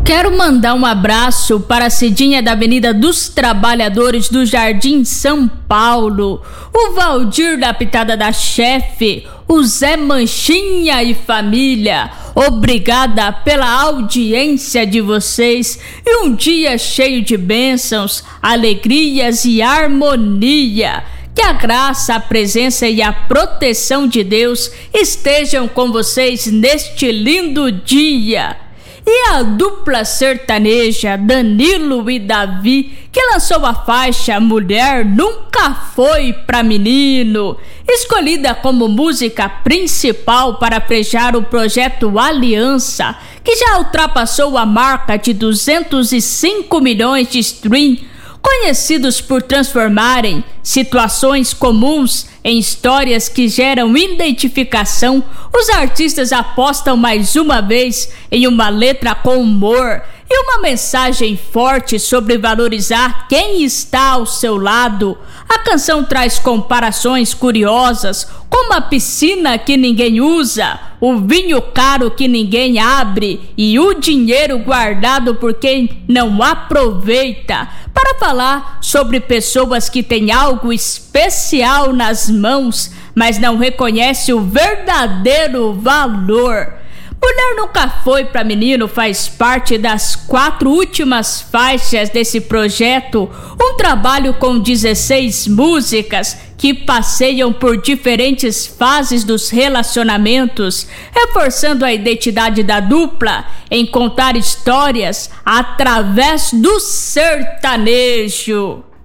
Quero mandar um abraço para a Cidinha da Avenida dos Trabalhadores do Jardim São Paulo, o Valdir da Pitada da Chefe, o Zé Manchinha e família. Obrigada pela audiência de vocês e um dia cheio de bênçãos, alegrias e harmonia. Que a graça, a presença e a proteção de Deus estejam com vocês neste lindo dia. E a dupla sertaneja Danilo e Davi, que lançou a faixa Mulher Nunca Foi Pra Menino, escolhida como música principal para fechar o projeto Aliança, que já ultrapassou a marca de 205 milhões de streams, conhecidos por transformarem situações comuns em histórias que geram identificação. Os artistas apostam mais uma vez em uma letra com humor e uma mensagem forte sobre valorizar quem está ao seu lado. A canção traz comparações curiosas, como a piscina que ninguém usa, o vinho caro que ninguém abre e o dinheiro guardado por quem não aproveita, para falar sobre pessoas que têm algo especial nas mãos, mas não reconhecem o verdadeiro valor. Mulher Nunca Foi Pra Menino faz parte das 4 últimas faixas desse projeto, um trabalho com 16 músicas que passeiam por diferentes fases dos relacionamentos, reforçando a identidade da dupla em contar histórias através do sertanejo.